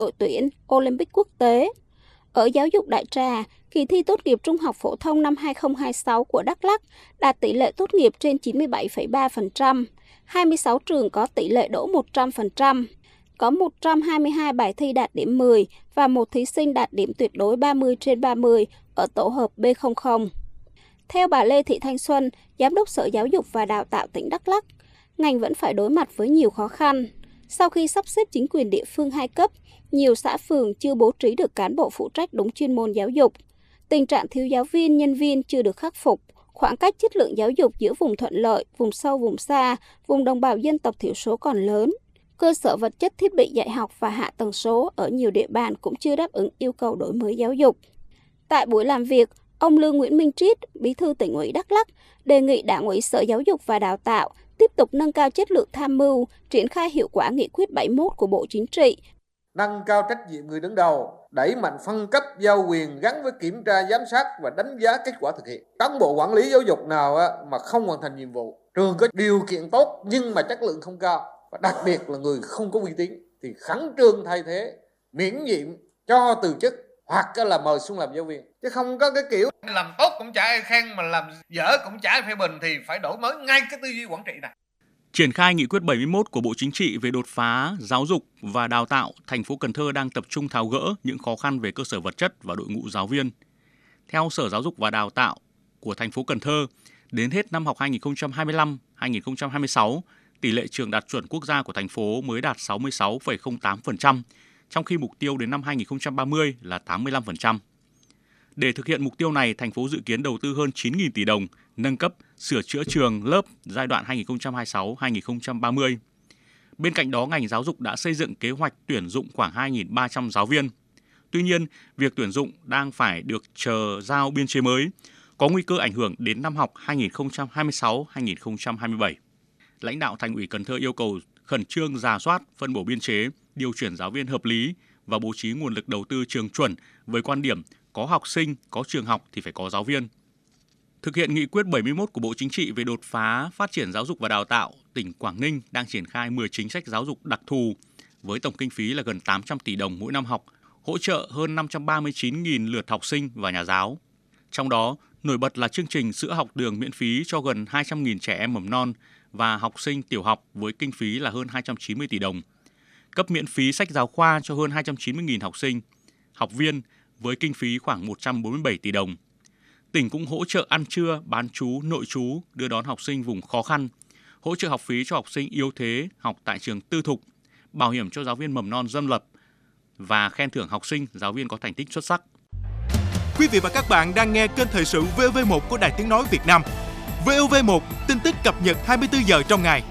đội tuyển Olympic quốc tế. Ở giáo dục đại trà, kỳ thi tốt nghiệp trung học phổ thông năm 2026 của Đắk Lắk đạt tỷ lệ tốt nghiệp trên 97,3%, 26 trường có tỷ lệ đỗ 100%, có 122 bài thi đạt điểm 10 và một thí sinh đạt điểm tuyệt đối 30/30 ở tổ hợp B00. Theo bà Lê Thị Thanh Xuân, Giám đốc Sở Giáo dục và Đào tạo tỉnh Đắk Lắk, ngành vẫn phải đối mặt với nhiều khó khăn. Sau khi sắp xếp chính quyền địa phương 2 cấp, nhiều xã phường chưa bố trí được cán bộ phụ trách đúng chuyên môn giáo dục. Tình trạng thiếu giáo viên, nhân viên chưa được khắc phục. Khoảng cách chất lượng giáo dục giữa vùng thuận lợi, vùng sâu, vùng xa, vùng đồng bào dân tộc thiểu số còn lớn. Cơ sở vật chất thiết bị dạy học và hạ tầng số ở nhiều địa bàn cũng chưa đáp ứng yêu cầu đổi mới giáo dục. Tại buổi làm việc, ông Lương Nguyễn Minh Triết, Bí thư Tỉnh ủy Đắk Lắk, đề nghị Đảng ủy Sở Giáo dục và Đào tạo tiếp tục nâng cao chất lượng tham mưu, triển khai hiệu quả nghị quyết 71 của Bộ Chính trị. Nâng cao trách nhiệm người đứng đầu, đẩy mạnh phân cấp giao quyền gắn với kiểm tra giám sát và đánh giá kết quả thực hiện. Cán bộ quản lý giáo dục nào mà không hoàn thành nhiệm vụ, trường có điều kiện tốt nhưng mà chất lượng không cao, và đặc biệt là người không có uy tín thì khẩn trương thay thế, miễn nhiệm, cho từ chức hoặc là mời xuống làm giáo viên. Chứ không có cái kiểu làm tốt cũng chả ai khen mà làm dở cũng chả ai phê bình, thì phải đổi mới ngay cái tư duy quản trị này. Triển khai nghị quyết 71 của Bộ Chính trị về đột phá giáo dục và đào tạo, thành phố Cần Thơ đang tập trung tháo gỡ những khó khăn về cơ sở vật chất và đội ngũ giáo viên. Theo Sở Giáo dục và Đào tạo của thành phố Cần Thơ, đến hết năm học 2025-2026, tỷ lệ trường đạt chuẩn quốc gia của thành phố mới đạt 66,08%, trong khi mục tiêu đến năm 2030 là 85%. Để thực hiện mục tiêu này, thành phố dự kiến đầu tư hơn 9.000 tỷ đồng, nâng cấp, sửa chữa trường, lớp giai đoạn 2026-2030. Bên cạnh đó, ngành giáo dục đã xây dựng kế hoạch tuyển dụng khoảng 2.300 giáo viên. Tuy nhiên, việc tuyển dụng đang phải được chờ giao biên chế mới, có nguy cơ ảnh hưởng đến năm học 2026-2027. Lãnh đạo Thành ủy Cần Thơ yêu cầu khẩn trương rà soát, phân bổ biên chế, điều chuyển giáo viên hợp lý và bố trí nguồn lực đầu tư trường chuẩn với quan điểm có học sinh, có trường học thì phải có giáo viên. Thực hiện nghị quyết 71 của Bộ Chính trị về đột phá phát triển giáo dục và đào tạo, tỉnh Quảng Ninh đang triển khai 10 chính sách giáo dục đặc thù với tổng kinh phí là gần 800 tỷ đồng mỗi năm học, hỗ trợ hơn 539.000 lượt học sinh và nhà giáo. Trong đó, nổi bật là chương trình sữa học đường miễn phí cho gần 200.000 trẻ em mầm non và học sinh tiểu học với kinh phí là hơn 290 tỷ đồng. Cấp miễn phí sách giáo khoa cho hơn 290.000 học sinh, học viên với kinh phí khoảng 147 tỷ đồng. Tỉnh cũng hỗ trợ ăn trưa, bán trú, nội trú, đưa đón học sinh vùng khó khăn, hỗ trợ học phí cho học sinh yếu thế học tại trường tư thục, bảo hiểm cho giáo viên mầm non dân lập và khen thưởng học sinh, giáo viên có thành tích xuất sắc. Quý vị và các bạn đang nghe kênh thời sự VOV1 của Đài Tiếng nói Việt Nam. VOV1, tin tức cập nhật 24 giờ trong ngày.